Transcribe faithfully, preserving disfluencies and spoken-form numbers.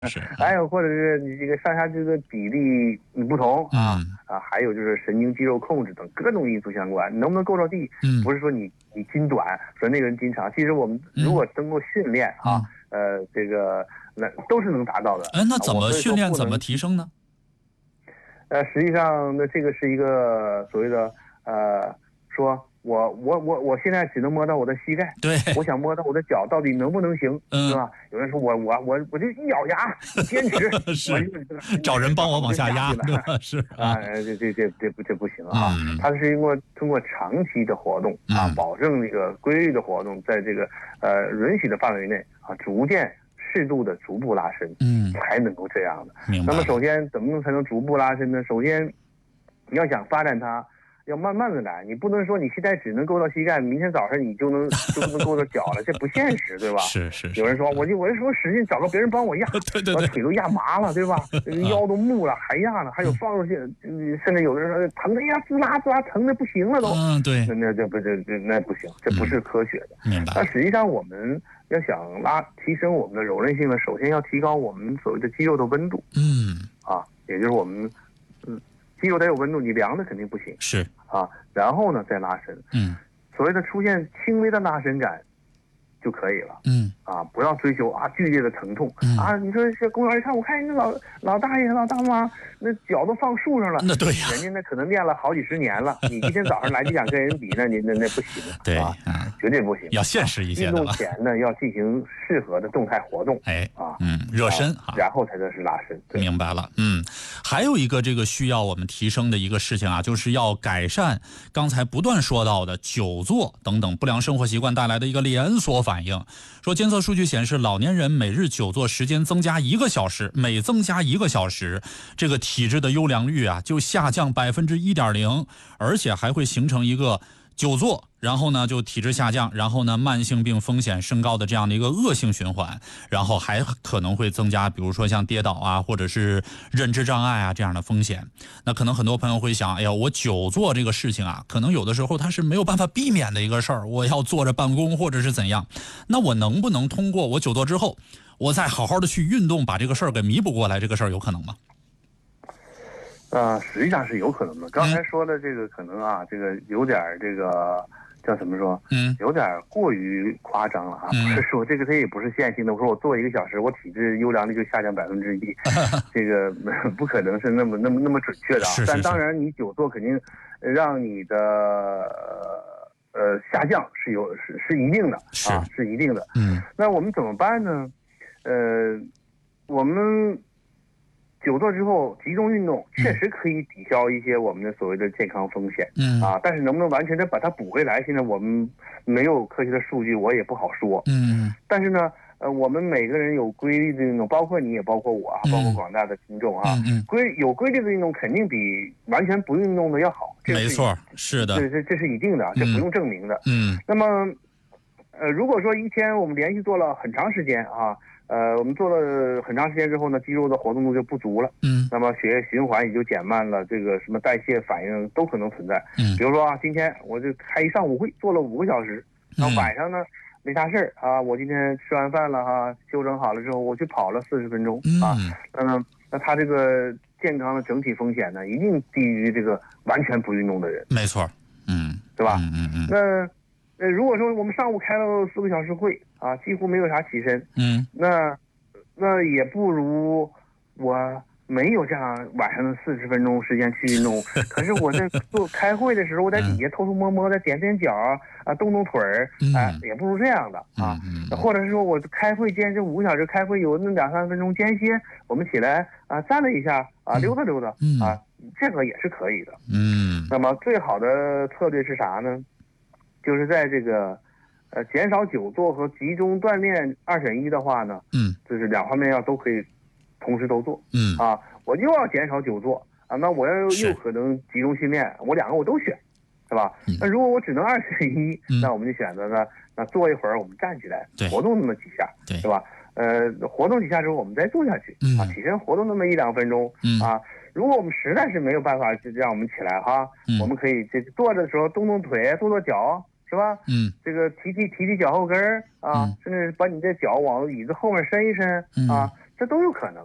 是， 还有或者是你这个上下肢的比例不同啊、嗯、啊，还有就是神经肌肉控制等各种因素相关。能不能够着地， 嗯， 不是说你你筋短，说那个人筋长，其实我们如果经过训练啊，嗯、呃，这个那都是能达到的。 哎，那怎么训练，怎么提升呢？ 呃，实际上，那这个是一个所谓的呃，说我我我我现在只能摸到我的膝盖， 对， 我想摸到我的脚，到底能不能行， 嗯、 是吧？有人说我我我我就一咬牙，坚持， 是找人帮我往下压，对吧？是啊，这这这这不这不行啊！ 嗯、 它是通过通过长期的活动啊， 嗯、 保证这个规律的活动，在这个呃允许的范围内啊，逐渐。适度的逐步拉伸， 嗯， 才能够这样的。 明白。 那么首先怎么能才能逐步拉伸呢？首先，你要想发展它，要慢慢的来。你不能说你现在只能够到膝盖，明天早上你就能就能够到脚了，这不现实，对吧？ 是是是。 有人说，我就我就说使劲找个别人帮我压， 对对对， 我腿都压麻了，对吧？腰都木了，还压呢，还有放出去，嗯、甚至有的人说疼的呀，滋啦滋啦，疼的不行了都。 嗯，对。 那那这不这这那不行，这不是科学的。 嗯、明白。 但实际上我们。要想拉提升我们的柔韧性呢，首先要提高我们所谓的肌肉的温度。 嗯， 啊，也就是我们，嗯，肌肉得有温度，你凉的肯定不行。 是啊，然后呢再拉伸。 嗯， 所谓的出现轻微的拉伸感就可以了。 嗯， 啊，不要追求啊剧烈的疼痛。 嗯、 啊，你说这公园一看，我看人家老老大爷老大妈那脚都放树上了， 那对呀、 啊，人家那可能练了好几十年了，你今天早上来就想跟人比，那你那那不行。 对啊。嗯绝对不行， 要现实一些的。 运动前呢，要进行适合的动态活动。 哎啊， 嗯，热身啊， 然后才算是拉伸。 明白了，嗯，还有一个这个需要我们提升的一个事情啊，就是要改善刚才不断说到的久坐等等不良生活习惯带来的一个连锁反应。说监测数据显示，老年人每日久坐时间增加一个小时，每增加一个小时，这个体质的优良率啊就下降百分之一点零，而且还会形成一个。久坐，然后呢就体质下降，然后呢慢性病风险升高的这样的一个恶性循环，然后还可能会增加比如说像跌倒啊或者是认知障碍啊这样的风险。那可能很多朋友会想，哎呀，我久坐这个事情啊，可能有的时候它是没有办法避免的一个事儿，我要坐着办公或者是怎样，那我能不能通过我久坐之后我再好好的去运动把这个事儿给弥补过来，这个事儿有可能吗？ 呃，实际上是有可能的。刚才说的这个可能啊，嗯、这个有点这个叫怎么说？嗯，有点过于夸张了啊！嗯、不是说这个它也不是线性的。我说我做一个小时，我体质优良率就下降百分之一，这个不可能是那么那么那么准确的啊。 是是是。 但当然，你久坐肯定让你的呃下降是有是是一定的啊，是一定的。嗯，那我们怎么办呢？呃，我们。久坐之后集中运动确实可以抵消一些我们的所谓的健康风险，嗯啊，但是能不能完全的把它补回来，现在我们没有科学的数据，我也不好说，嗯。但是呢，呃，我们每个人有规律的运动，包括你也包括我啊，嗯、包括广大的听众啊，嗯嗯，规有规律的运动肯定比完全不运动的要好， 没错，是的， 这这这是一定的，这不用证明的，嗯。那么，呃，如果说一天我们连续做了很长时间啊。呃，我们做了很长时间之后呢，肌肉的活动度就不足了，嗯，那么血液循环也就减慢了，这个什么代谢反应都可能存在，嗯，比如说啊，今天我就开一上午会，做了五个小时，然后晚上呢没啥事儿啊，我今天吃完饭了哈，休整好了之后，我去跑了四十分钟，嗯、啊，那么那他这个健康的整体风险呢，一定低于这个完全不运动的人， 没错，嗯， 对吧？ 嗯嗯嗯， 那。呃，如果说我们上午开了四个小时会啊，几乎没有啥起身，嗯，那那也不如我没有这样晚上的四十分钟时间去运动。可是我在做开会的时候，我在底下偷偷摸摸的点点脚啊，动动腿儿，啊，也不如这样的啊。或者是说我开会间这五个小时开会有那两三分钟间歇，我们起来啊站了一下啊，溜达溜达啊，这个也是可以的。嗯，那么最好的策略是啥呢？就是在这个，呃，减少久坐和集中锻炼二选一的话呢，嗯，就是两方面要都可以同时都做，嗯啊，我又要减少久坐啊，那我要又可能集中训练，我两个我都选，是吧？嗯、那如果我只能二选一，嗯、那我们就选择呢，那坐一会儿我们站起来活动那么几下，对，是吧？呃，活动几下之后我们再坐下去，嗯、啊，起身活动那么一两分钟，嗯啊。如果我们实在是没有办法就让我们起来哈，嗯、我们可以这坐着的时候动动腿，跺跺脚。是吧？嗯，这个提提提提脚后跟儿啊，嗯、甚至把你的脚往椅子后面伸一伸、嗯、啊， 这都有可能。